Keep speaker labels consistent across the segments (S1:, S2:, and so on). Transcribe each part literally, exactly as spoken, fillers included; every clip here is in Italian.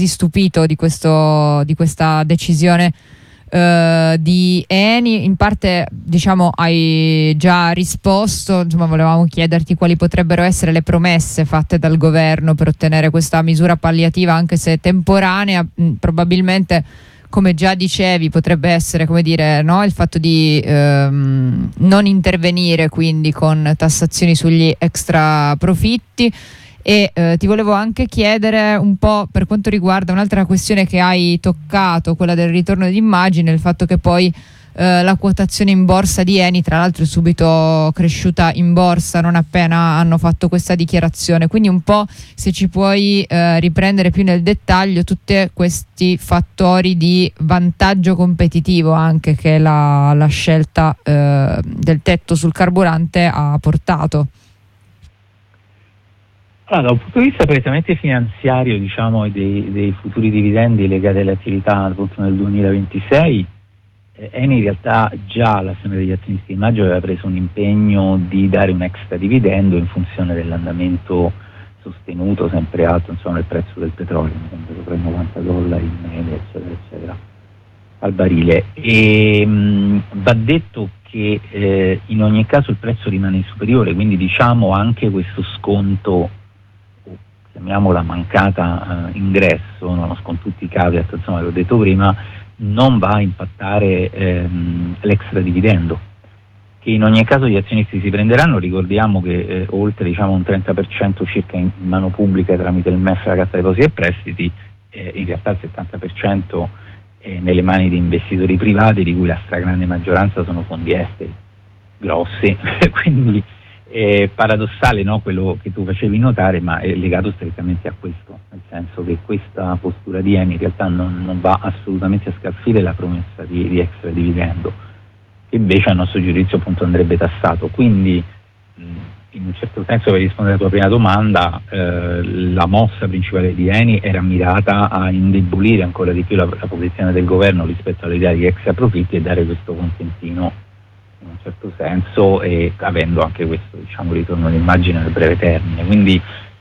S1: stupito di questo di questa decisione Uh, di Eni. In parte, diciamo, hai già risposto. Insomma, volevamo chiederti quali potrebbero essere le promesse fatte dal governo per ottenere questa misura palliativa, anche se temporanea. Mh, probabilmente, come già dicevi, potrebbe essere, come dire, no, il fatto di ehm, non intervenire quindi con tassazioni sugli extra profitti. E eh, ti volevo anche chiedere un po' per quanto riguarda un'altra questione che hai toccato, quella del ritorno d'immagine, il fatto che poi eh, la quotazione in borsa di Eni, tra l'altro, è subito cresciuta in borsa non appena hanno fatto questa dichiarazione. Quindi un po' se ci puoi eh, riprendere più nel dettaglio tutti questi fattori di vantaggio competitivo anche che la, la scelta eh, del tetto sul carburante ha portato.
S2: Allora, da un punto di vista prettamente finanziario, diciamo, e dei, dei futuri dividendi legati alle attività appunto nel duemilaventisei, eh, Eni in realtà già all'Assemblea degli azionisti di maggio aveva preso un impegno di dare un extra dividendo in funzione dell'andamento sostenuto, sempre alto, insomma, del prezzo del petrolio, mi sembra sopra i novanta dollari in media, eccetera, eccetera, al barile. E mh, va detto che eh, in ogni caso il prezzo rimane superiore, quindi diciamo anche questo sconto, chiamiamola mancata uh, ingresso, no, con tutti i caveat, insomma, che ho detto prima, non va a impattare ehm, l'extra dividendo, che in ogni caso gli azionisti si prenderanno. Ricordiamo che eh, oltre, diciamo, un trenta per cento circa in mano pubblica tramite il M E F, la Cassa Depositi e Prestiti, eh, in realtà il settanta per cento è nelle mani di investitori privati, di cui la stragrande maggioranza sono fondi esteri grossi, quindi è paradossale, no, quello che tu facevi notare, ma è legato strettamente a questo, nel senso che questa postura di Eni in realtà non, non va assolutamente a scalfire la promessa di, di extra dividendo, che invece a nostro giudizio appunto andrebbe tassato. Quindi mh, in un certo senso, per rispondere alla tua prima domanda, eh, la mossa principale di Eni era mirata a indebolire ancora di più la, la posizione del governo rispetto all'idea di extra profitti e dare questo contentino in un certo senso, e avendo anche questo, diciamo, ritorno d'immagine nel breve termine. Quindi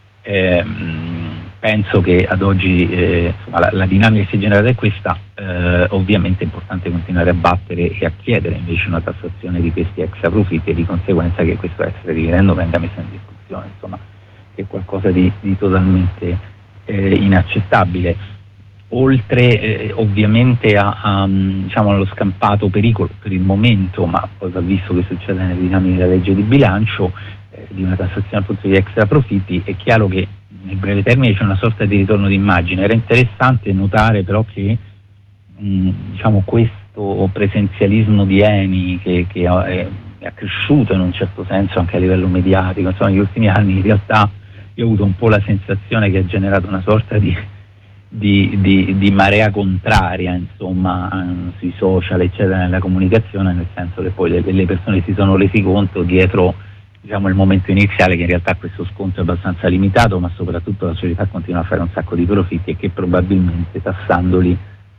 S2: ehm, penso che ad oggi eh, insomma, la, la dinamica che si è generata è questa. Eh, ovviamente è importante continuare a battere e a chiedere invece una tassazione di questi extra profitti e di conseguenza che questo extra dividendo venga messo in discussione, insomma, che è qualcosa di, di totalmente eh, inaccettabile. Oltre eh, ovviamente a, a, diciamo, allo scampato pericolo per il momento, ma poi va visto che succede nelle dinamiche della legge di bilancio, eh, di una tassazione appunto di extra profitti, è chiaro che nel breve termine c'è una sorta di ritorno d'immagine. Era interessante notare però che mh, diciamo, questo presenzialismo di Eni che, che è, è cresciuto in un certo senso anche a livello mediatico, insomma, negli ultimi anni, in realtà io ho avuto un po' la sensazione che ha generato una sorta di Di, di, di marea contraria, insomma, um, sui social, eccetera, nella comunicazione, nel senso che poi le, le persone si sono resi conto dietro, diciamo, il momento iniziale che in realtà questo sconto è abbastanza limitato, ma soprattutto la società continua a fare un sacco di profitti e che probabilmente tassandoli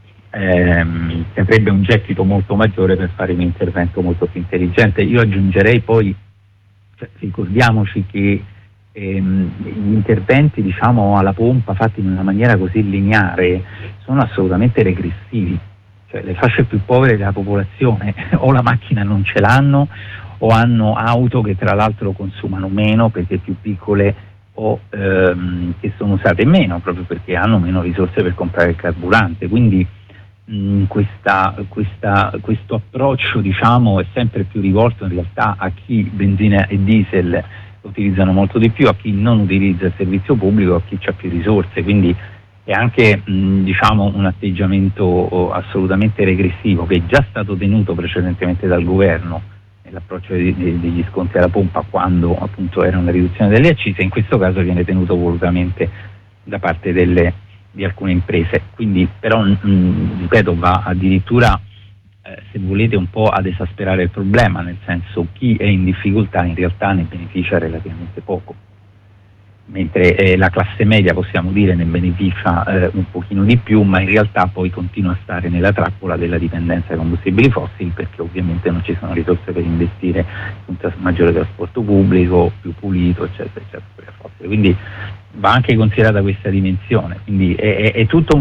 S2: ehm, avrebbe un gettito molto maggiore per fare un intervento molto più intelligente. Io aggiungerei poi, cioè, ricordiamoci che Ehm, gli interventi, diciamo, alla pompa fatti in una maniera così lineare sono assolutamente regressivi, cioè le fasce più povere della popolazione o la macchina non ce l'hanno o hanno auto che tra l'altro consumano meno perché più piccole o ehm, che sono usate meno proprio perché hanno meno risorse per comprare il carburante. Quindi mh, questa, questa, questo approccio, diciamo, è sempre più rivolto in realtà a chi benzina e diesel utilizzano molto di più, a chi non utilizza il servizio pubblico, a chi ha più risorse. Quindi è anche mh, diciamo un atteggiamento assolutamente regressivo che è già stato tenuto precedentemente dal governo nell'approccio di, di, degli sconti alla pompa, quando appunto era una riduzione delle accise. In questo caso viene tenuto volutamente da parte delle, di alcune imprese. Quindi però mh, ripeto, va addirittura Eh, se volete un po' ad esasperare il problema, nel senso chi è in difficoltà in realtà ne beneficia relativamente poco. mentre eh, la classe media, possiamo dire, ne beneficia eh, un pochino di più, ma in realtà poi continua a stare nella trappola della dipendenza dai combustibili fossili, perché ovviamente non ci sono risorse per investire in un maggiore trasporto pubblico, più pulito, eccetera, eccetera. Quindi va anche considerata questa dimensione, quindi è, è, è tutto un